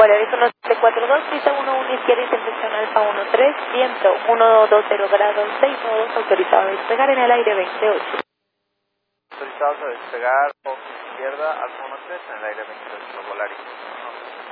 Aviso 742, pista 11 izquierda, intersección Alfa 13, viento 120 grados 6 nodos, autorizado a despegar en el aire 28. Autorizados a despegar, box izquierda, Alfa 13 en el aire 28, Volaris.